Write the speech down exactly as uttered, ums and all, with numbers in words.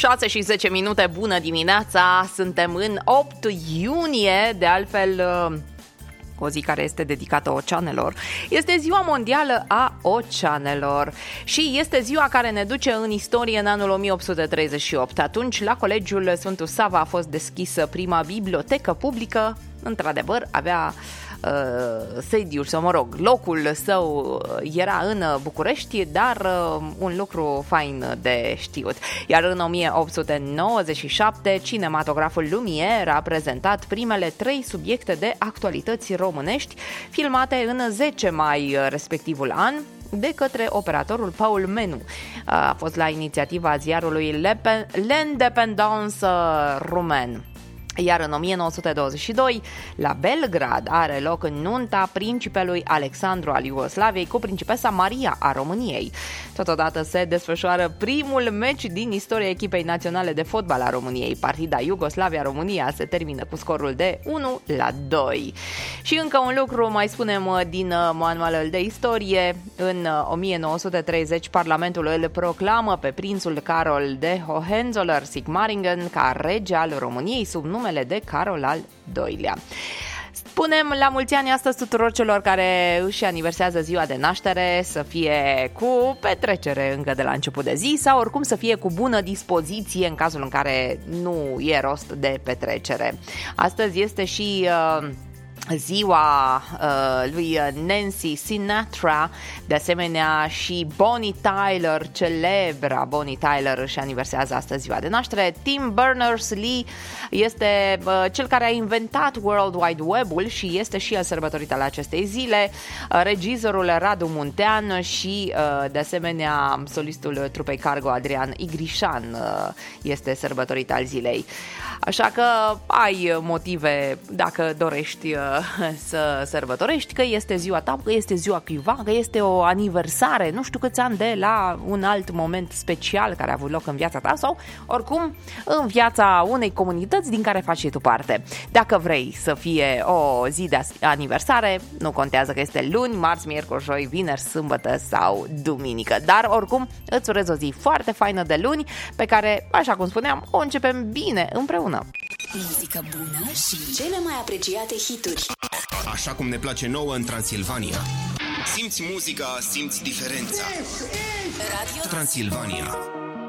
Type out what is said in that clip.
șase și zece minute, bună dimineața, suntem în opt iunie, de altfel o zi care este dedicată oceanelor. Este ziua mondială a oceanelor și este ziua care ne duce în istorie în anul o mie opt sute treizeci și opt. Atunci, la Colegiul Sfântul Sava a fost deschisă prima bibliotecă publică. Într-adevăr, avea uh, sediul, sau mă rog, locul său era în București, dar uh, un lucru fain de știut. Iar în o mie opt sute nouăzeci și șapte, cinematograful Lumière a prezentat primele trei subiecte de actualități românești, filmate în zece mai respectivul an, de către operatorul Paul Menu. A fost la inițiativa ziarului L'Indépendance Roumain. Iar în o mie nouă sute douăzeci și doi, la Belgrad are loc nunta principelui Alexandru al Iugoslaviei cu principesa Maria a României. Totodată se desfășoară primul meci din istoria echipei naționale de fotbal a României. Partida Iugoslavia-România se termină cu scorul de unu la doi. Și încă un lucru mai spunem din manualul de istorie. În o mie nouă sute treizeci, Parlamentul îl proclamă pe prințul Carol de Hohenzollern-Sigmaringen ca rege al României sub numele de Carol al doilea. Spunem la mulți ani astăzi tuturor celor care își aniversează ziua de naștere, să fie cu petrecere încă de la început de zi sau oricum să fie cu bună dispoziție în cazul în care nu e rost de petrecere. Astăzi este și uh, ziua uh, lui Nancy Sinatra, de asemenea și Bonnie Tyler, celebra Bonnie Tyler, își aniversează astăzi ziua de naștere. Tim Berners-Lee este uh, cel care a inventat World Wide Web-ul și este și el sărbătorit al acestei zile. Uh, regizorul Radu Muntean și uh, de asemenea solistul trupei Cargo Adrian Igrișan uh, este sărbătorit al zilei. Așa că ai motive dacă dorești uh, să sărbătorești, că este ziua ta, că este ziua cuiva, că este o aniversare, nu știu câți ani de la un alt moment special care a avut loc în viața ta sau oricum în viața unei comunități din care faci și tu parte. Dacă vrei să fie o zi de aniversare, nu contează că este luni, marți, miercuri, joi, vineri, sâmbătă sau duminică, dar oricum îți urez o zi foarte faină de luni pe care, așa cum spuneam, o începem bine împreună. Muzică bună și cele mai apreciate hituri. Așa cum ne place nouă în Transilvania. Simți muzica, simți diferența. Radio Transilvania.